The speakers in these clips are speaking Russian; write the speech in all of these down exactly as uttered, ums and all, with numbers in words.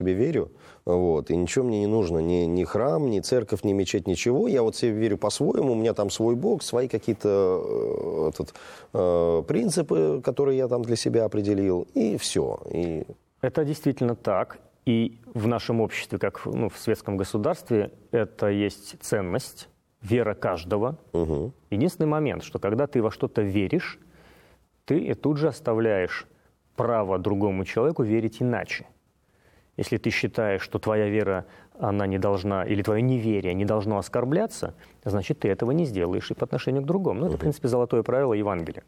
себе верю, вот, и ничего мне не нужно, ни, ни храм, ни церковь, ни мечеть, ничего. Я вот себе верю по-своему, у меня там свой Бог, свои какие-то э, этот, э, принципы, которые я там для себя определил, и все. И... Это действительно так. И в нашем обществе, как ну, в светском государстве, это есть ценность, вера каждого. Угу. Единственный момент, что когда ты во что-то веришь, ты тут же оставляешь право другому человеку верить иначе. Если ты считаешь, что твоя вера, она не должна, или твое неверие не должно оскорбляться, значит, ты этого не сделаешь и по отношению к другому. Ну, это, в принципе, золотое правило Евангелия.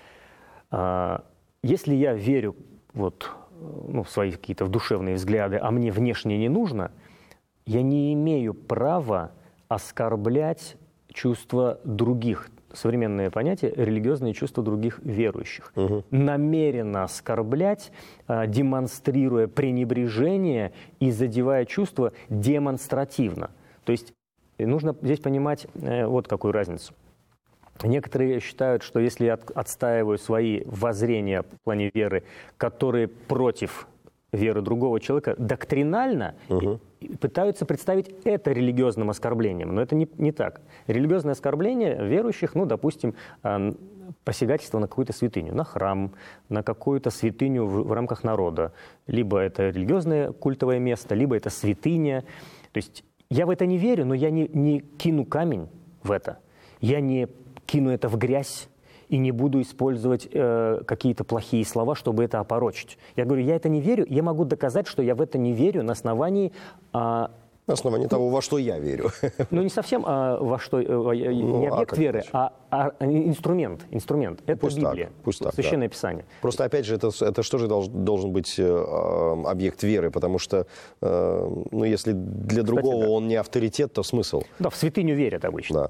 А, если я верю вот, ну, в свои какие-то душевные взгляды, а мне внешне не нужно, я не имею права оскорблять чувства других. Современное понятие — религиозные чувства других верующих. Угу. Намеренно оскорблять, демонстрируя пренебрежение и задевая чувства демонстративно. То есть нужно здесь понимать вот какую разницу. Некоторые считают, что если я отстаиваю свои воззрения в плане веры, которые против веры другого человека, доктринально угу. пытаются представить это религиозным оскорблением. Но это не, не так. Религиозное оскорбление верующих, ну, допустим, посягательство на какую-то святыню, на храм, на какую-то святыню в, в рамках народа. Либо это религиозное культовое место, либо это святыня. То есть я в это не верю, но я не, не кину камень в это. Я не кину это в грязь и не буду использовать э, какие-то плохие слова, чтобы это опорочить. Я говорю, я это не верю, я могу доказать, что я в это не верю на основании... Э, на основании того, во что я верю. Ну, не совсем а, во что, а, ну, не объект а веры, а, а инструмент. инструмент. Это пусть Библия, так, пусть так, Священное да. Писание. Просто, опять же, это, это что же должен, должен быть э, объект веры? Потому что, э, ну, если для Кстати, другого да. он не авторитет, то смысл? Да, в святыню верят обычно. Да.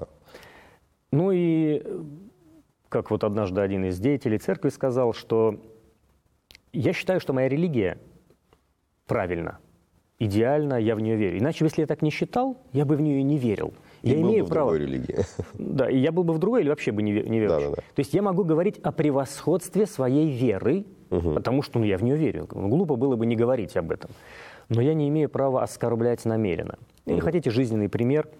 Ну и... Как вот однажды один из деятелей церкви сказал, что я считаю, что моя религия правильна, идеальна, я в нее верю. Иначе, если я так не считал, я бы в нее и не верил. И я был имею бы право... в другой религии. Да, и я был бы в другой или вообще бы не, не верил. Да, да, да. То есть я могу говорить о превосходстве своей веры, угу. потому что ну, я в нее верю. Глупо было бы не говорить об этом. Но я не имею права оскорблять намеренно. Угу. Или хотите жизненный пример?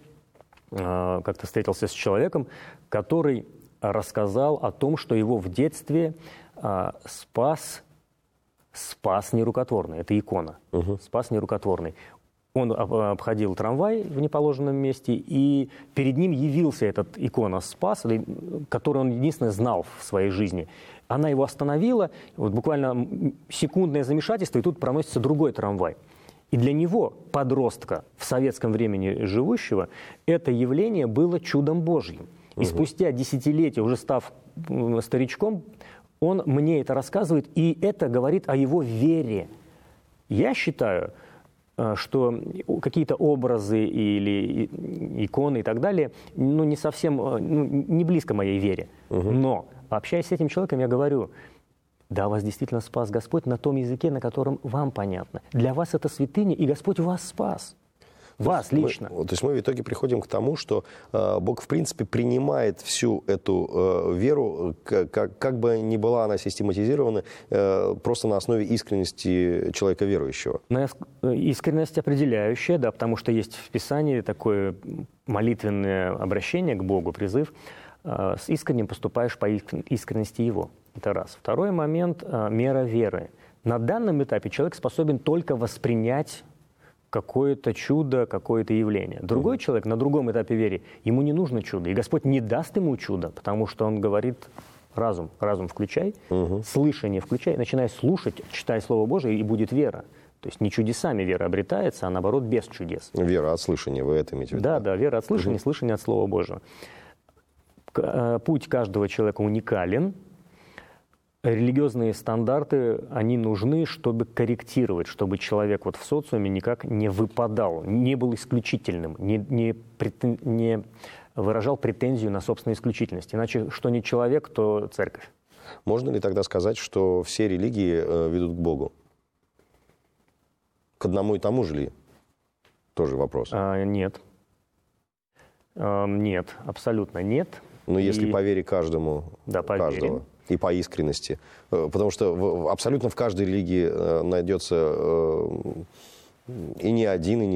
Как-то встретился с человеком, который... рассказал о том, что его в детстве а, спас, спас нерукотворный. Это икона. Uh-huh. Спас нерукотворный. Он обходил трамвай в неположенном месте, и перед ним явился этот икона спас, который он единственно знал в своей жизни. Она его остановила, вот буквально секундное замешательство, и тут проносится другой трамвай. И для него, подростка, в советском времени живущего, это явление было чудом Божьим. И спустя десятилетия, уже став старичком, он мне это рассказывает, и это говорит о его вере. Я считаю, что какие-то образы или иконы и так далее, ну, не совсем, ну, не близко моей вере. Угу. Но, общаясь с этим человеком, я говорю, да, вас действительно спас Господь на том языке, на котором вам понятно. Для вас это святыня, и Господь вас спас. Вас лично. Мы, то есть мы в итоге приходим к тому, что э, Бог, в принципе, принимает всю эту э, веру, как, как бы ни была она систематизирована, э, просто на основе искренности человека верующего. Искренность определяющая, да, потому что есть в Писании такое молитвенное обращение к Богу, призыв. Э, с искренним поступаешь по искренности Его. Это раз. Второй момент э, – мера веры. На данном этапе человек способен только воспринять какое-то чудо, какое-то явление. Другой mm-hmm. человек на другом этапе веры, ему не нужно чудо. И Господь не даст ему чудо, потому что Он говорит, разум, разум включай, mm-hmm. слышание включай, начинай слушать, читай Слово Божие, и будет вера. То есть не чудесами вера обретается, а наоборот без чудес. Вера от слышания, вы это имеете в виду? Да, да, вера от слышания, mm-hmm. слышание от Слова Божьего. Путь каждого человека уникален. Религиозные стандарты, они нужны, чтобы корректировать, чтобы человек вот в социуме никак не выпадал, не был исключительным, не, не, претен, не выражал претензию на собственную исключительность. Иначе, что не человек, то церковь. Можно ли тогда сказать, что все религии э, ведут к Богу? К одному и тому же ли? Тоже вопрос. А, нет. А, нет, абсолютно нет. Но если и... по вере каждому, да, по каждого. Вере. И по искренности. Потому что в, абсолютно в каждой религии найдется И не один, и не